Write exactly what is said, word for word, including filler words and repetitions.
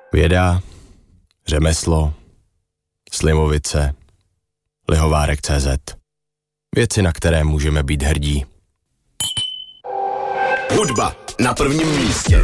Věda, řemeslo, Slimovice, Lihovárek tečka cé zet. Věci, na které můžeme být hrdí. Hudba na prvním místě.